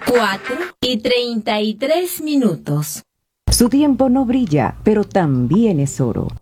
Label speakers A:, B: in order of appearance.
A: 4:33.
B: Su tiempo no brilla, pero también es oro.